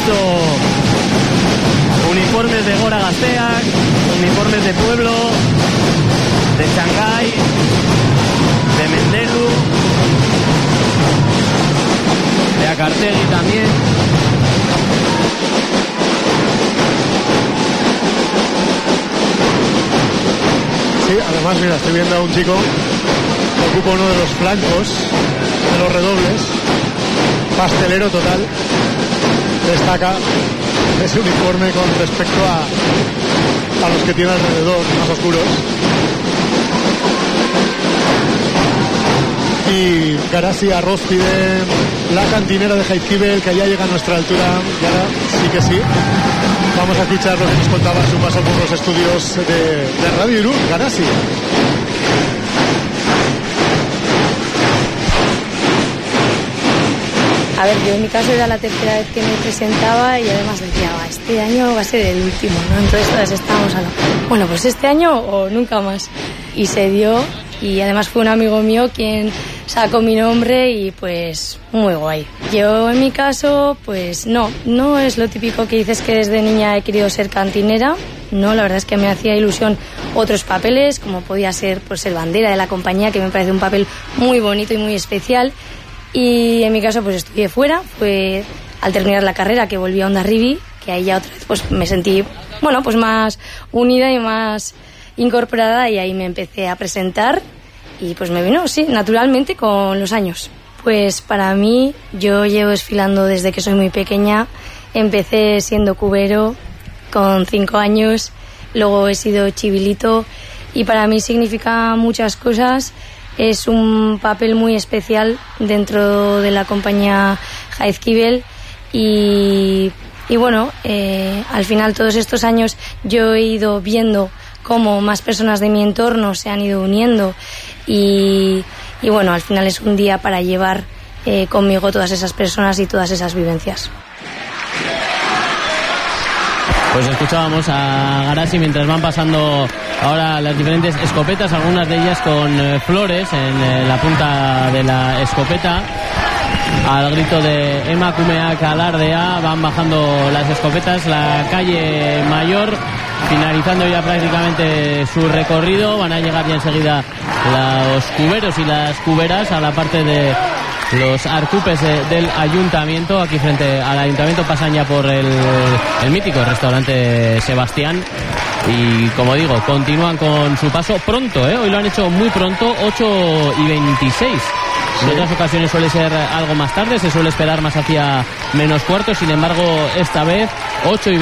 visto uniformes de Gora Gazteak, uniformes de Pueblo, de Shanghái, de Mendelu, de Acartegui también. Sí, además, mira, estoy viendo a un chico que ocupa uno de los flancos de los redobles, pastelero total, destaca ese uniforme con respecto a los que tiene alrededor, más oscuros. Y Garasi Arroz pide la cantinera de Jaizkibel, que ya llega a nuestra altura, y ahora sí que sí. Vamos a escuchar lo que nos contaba en su paso por los estudios de Radio Irún, Garasi. A ver, yo en mi caso era la tercera vez que me presentaba y además decía, este año va a ser el último, ¿no? Entonces todas estábamos hablando, bueno, pues este año o nunca más. Y se dio, y además fue un amigo mío quien sacó mi nombre y pues muy guay. Yo en mi caso, pues no es lo típico que dices que desde niña he querido ser cantinera. No, la verdad es que me hacía ilusión otros papeles, como podía ser pues ser bandera de la compañía, que me parece un papel muy bonito y muy especial. Y en mi caso pues estudié fuera, fue al terminar la carrera que volví a Hondarribia, que ahí ya otra vez pues me sentí, bueno, pues más unida y más incorporada, y ahí me empecé a presentar y pues me vino, sí, naturalmente con los años. Pues para mí, yo llevo desfilando desde que soy muy pequeña, empecé siendo cubero con 5 años, luego he sido chivilito y para mí significa muchas cosas. Es un papel muy especial dentro de la compañía Jaizkibel y bueno, al final todos estos años yo he ido viendo cómo más personas de mi entorno se han ido uniendo y bueno, al final es un día para llevar conmigo todas esas personas y todas esas vivencias. Pues escuchábamos a Garasi mientras van pasando ahora las diferentes escopetas, algunas de ellas con flores en la punta de la escopeta. Al grito de Emakumeak alardea van bajando las escopetas, la calle Mayor, finalizando ya prácticamente su recorrido. Van a llegar ya enseguida los cuberos y las cuberas a la parte de los arcupes del ayuntamiento. Aquí frente al ayuntamiento pasan ya por el mítico restaurante Sebastián y, como digo, continúan con su paso pronto, hoy lo han hecho muy pronto, 8:26. En otras ocasiones suele ser algo más tarde, se suele esperar más hacia menos cuarto, sin embargo esta vez 8:26.